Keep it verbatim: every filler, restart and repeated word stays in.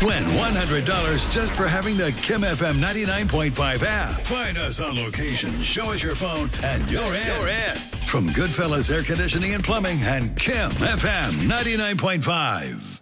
Win one hundred dollars just for having the Kim F M ninety-nine point five app. Find us on location, show us your phone, and you're in. You're in. From Goodfellas Air Conditioning and Plumbing and Kim F M ninety-nine point five.